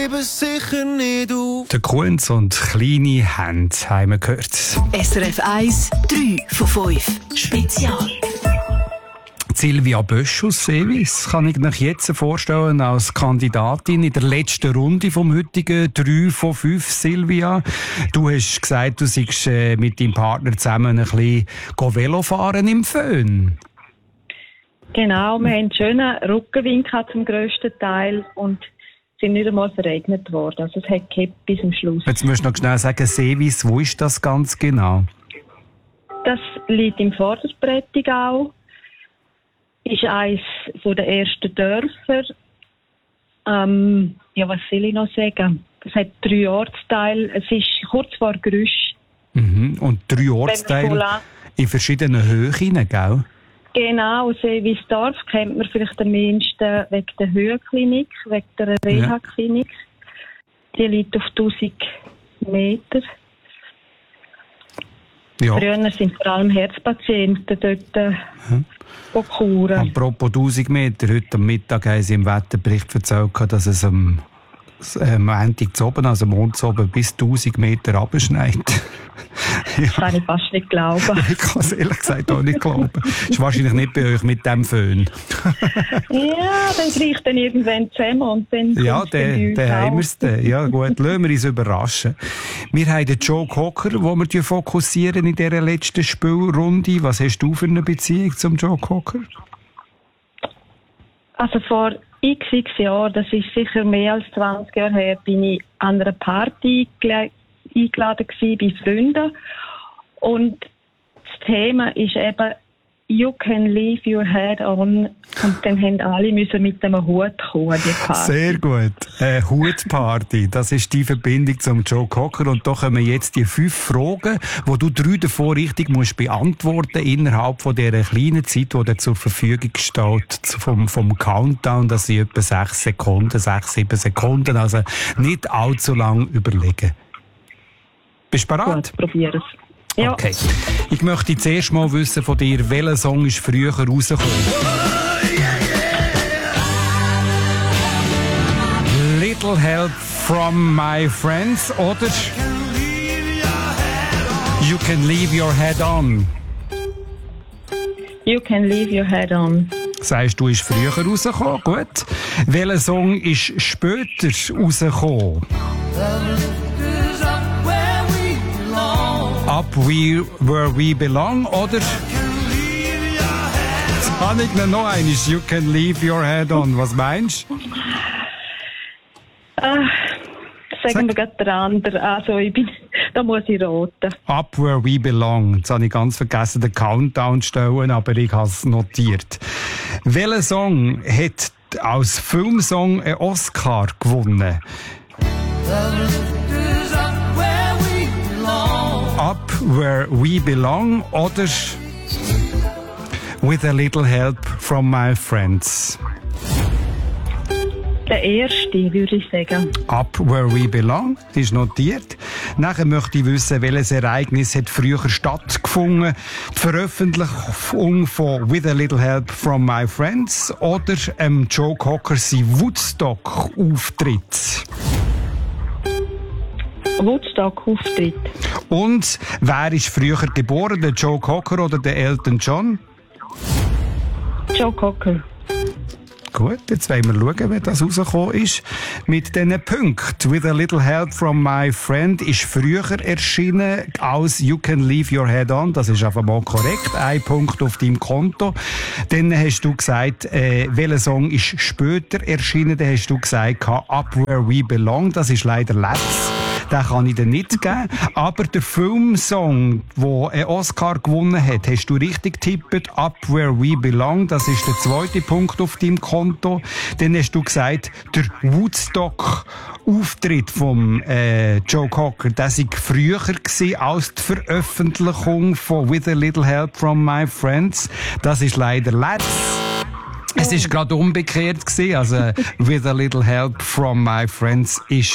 Sicher nicht auf. Der Kunz und kleine Hände haben wir gehört. SRF 1, 3 von 5. Spezial. Silvia Bösch aus Seewis kann ich mich jetzt vorstellen als Kandidatin in der letzten Runde vom heutigen 3 von 5. Silvia, du hast gesagt, du seist mit deinem Partner zusammen ein bisschen Velofahren im Föhn. Genau, wir haben einen schönen Rückenwind zum grössten Teil und sind nicht einmal verregnet worden. Also es hat gehabt bis zum Schluss. Jetzt musst du noch schnell sagen, Seewis, wo ist das ganz genau? Das liegt im Vorderprättigau. Ist eines der ersten Dörfer. Was soll ich noch sagen? Es hat 3 Ortsteile. Es ist kurz vor Grüsch. Und 3 Ortsteile in verschiedenen Höhen, gell? Genau, Seewisdorf kennt man vielleicht am meisten wegen der Höhenklinik, wegen der Reha-Klinik. Die liegt auf 1000 Meter. Ja. Früher sind vor allem Herzpatienten dort kuren. Apropos 1000 Meter, heute am Mittag haben sie im Wetterbericht erzählt, dass es am Montag zu oben, also Mond zu oben, bis 1000 Meter runterschneit. Das kann ich fast nicht glauben. Ich kann es ehrlich gesagt auch nicht glauben. Das ist wahrscheinlich nicht bei euch mit dem Föhn. Ja, dann gleicht dann irgendwann zusammen und dann ja, dann haben wir es dann. Ja gut, lassen wir uns überraschen. Wir haben den Joe Cocker, den wir fokussieren in dieser letzten Spielrunde. Was hast du für eine Beziehung zum Joe Cocker? Also vor x Jahren, das ist sicher mehr als 20 Jahre her, bin ich an einer Party eingeladen gewesen bei Freunden. Und das Thema ist eben «You can leave your head on». Und dann haben alle müssen mit einem Hut kommen, die Party. Sehr gut. Hutparty, das ist die Verbindung zum Joe Cocker. Und da kommen jetzt die 5 Fragen, wo du 3 davon richtig musst beantworten innerhalb von dieser kleinen Zeit, die dir zur Verfügung steht, vom Countdown. Das sind etwa 6 Sekunden, 6, 7 Sekunden. Also nicht allzu lang überlegen. Bist du bereit? Gut, probier es. Ja. Okay. Ich möchte zuerst mal wissen von dir, welcher Song ist früher rausgekommen? Little Help from My Friends oder You Can Leave Your Head On? You Can Leave Your Head On. Sagst du, ist früher rausgekommen? Gut. Welcher Song ist später rausgekommen? Up Where We Belong oder? Jetzt habe ich noch eines. You Can Leave Your Head On. Was meinst du? Sagen wir gerade der andere. Also da muss ich raten. Up Where We Belong. Jetzt habe ich ganz vergessen, den Countdown zu stellen, aber ich habe es notiert. Welcher Song hat als Filmsong einen Oscar gewonnen? Up Where We Belong oder With a Little Help from My Friends? Der erste, würde ich sagen. Up Where We Belong, das ist notiert. Nachher möchte ich wissen, welches Ereignis hat früher stattgefunden. Die Veröffentlichung von With a Little Help from My Friends oder Joe Cocker sein Woodstock-Auftritt? Woodstock-Auftritt. Und wer ist früher geboren, der Joe Cocker oder der Elton John? Joe Cocker. Gut, jetzt wollen wir schauen, wer das rausgekommen ist. Mit diesen Punkten. With a Little Help from My Friend ist früher erschienen als You Can Leave Your Head On. Das ist einfach mal korrekt. 1 Punkt auf deinem Konto. Dann hast du gesagt, welcher Song ist später erschienen. Dann hast du gesagt, Up Where We Belong. Das ist leider letztes. Den kann ich dir nicht geben. Aber der Filmsong, der einen Oscar gewonnen hat, hast du richtig getippt. Up Where We Belong. Das ist der 2. Punkt auf deinem Konto. Dann hast du gesagt, der Woodstock-Auftritt vom Joe Cocker, der sei früher gewesen als die Veröffentlichung von With a Little Help from My Friends. Das ist leider letztes. Es war gerade umgekehrt gewesen. Also, With a Little Help from My Friends ist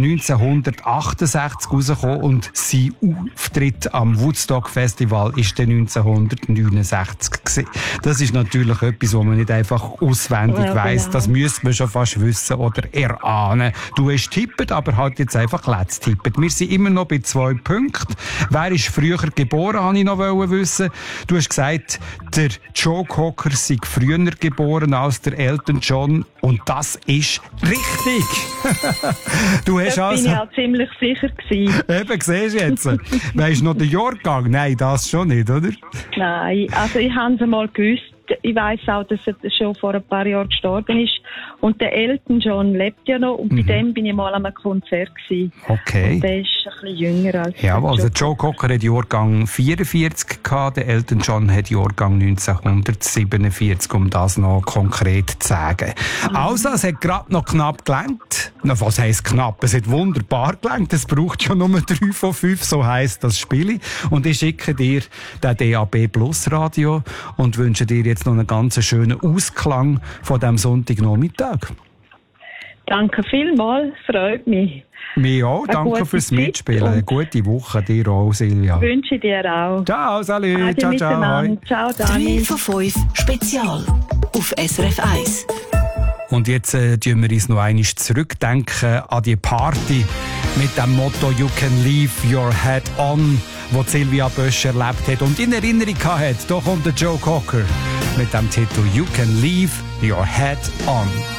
1968 rausgekommen und sein Auftritt am Woodstock Festival ist dann 1969 gewesen. Das ist natürlich etwas, was man nicht einfach auswendig weiss. Das müsste man schon fast wissen oder erahnen. Du hast tippt, aber halt jetzt einfach letzt tippet. Wir sind immer noch bei 2 Punkten. Wer ist früher geboren, wollte ich noch wissen. Du hast gesagt, der Joe Cocker sei früher geboren als der Elton John. Und das ist richtig. Du hast da bin ich auch ziemlich sicher gewesen. Eben, siehst du jetzt. Weisst du noch den Jahrgang? Nein, das schon nicht, oder? Nein, also ich habe es einmal gewusst. Ich weiss auch, dass er schon vor ein paar Jahren gestorben ist. Und der Elton John lebt ja noch. Und bei dem bin ich mal an einem Konzert gewesen. Okay. Und der ist ein bisschen jünger als ja, also Joe Cocker hat Jahrgang 44 gehabt, der Elton John hat Jahrgang 1947, um das noch konkret zu sagen. Also, es hat gerade noch knapp gelangt. Na, was heisst knapp? Es hat wunderbar gelangt. Es braucht ja nur 3 von 5, so heisst das Spiel. Und ich schicke dir den DAB Plus Radio und wünsche dir jetzt noch einen ganz schönen Ausklang von diesem Sonntagnachmittag. Danke vielmals, freut mich. Mir auch, danke fürs Mitspielen. Eine gute Woche dir auch, Silvia. Wünsche dir auch. Ciao, salut, ciao, ciao. Ciao, Dani. 3 von 5 Spezial auf SRF 1. Und jetzt tun wir uns noch einmal zurückdenken an die Party mit dem Motto «You can leave your head on», wo Silvia Bösch erlebt hat und in Erinnerung hat. Da kommt der Joe Cocker mit dem Titel «You can leave your head on».